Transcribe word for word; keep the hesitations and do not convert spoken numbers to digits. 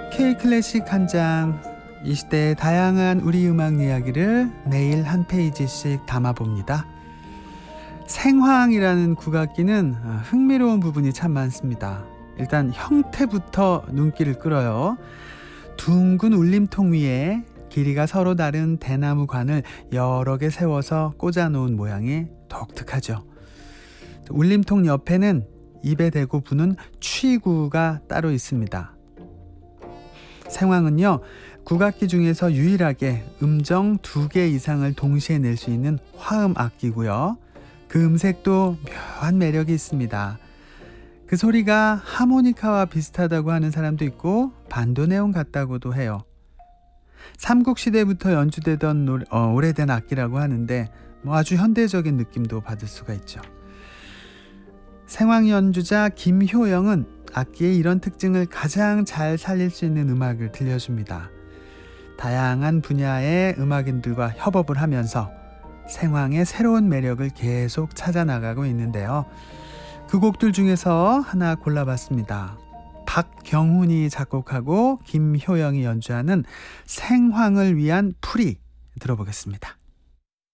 K-클래식 한 장, 이 시대의 다양한 우리 음악 이야기를 매일 한 페이지씩 담아봅니다. 생황이라는 국악기는 흥미로운 부분이 참 많습니다. 일단 형태부터 눈길을 끌어요. 둥근 울림통 위에 길이가 서로 다른 대나무 관을 여러 개 세워서 꽂아놓은 모양이 독특하죠. 울림통 옆에는 입에 대고 부는 취구가 따로 있습니다. 생황은요, 국악기 중에서 유일하게 음정 두 개 이상을 동시에 낼 수 있는 화음 악기고요. 그 음색도 묘한 매력이 있습니다. 그 소리가 하모니카와 비슷하다고 하는 사람도 있고 반도네온 같다고도 해요. 삼국시대부터 연주되던 노래, 어, 오래된 악기라고 하는데 뭐 아주 현대적인 느낌도 받을 수가 있죠. 생황 연주자 김효영은 악기의 이런 특징을 가장 잘 살릴 수 있는 음악을 들려줍니다. 다양한 분야의 음악인들과 협업을 하면서 생황의 새로운 매력을 계속 찾아나가고 있는데요. 그 곡들 중에서 하나 골라봤습니다. 박경훈이 작곡하고 김효영이 연주하는 생황을 위한 풀이 들어보겠습니다.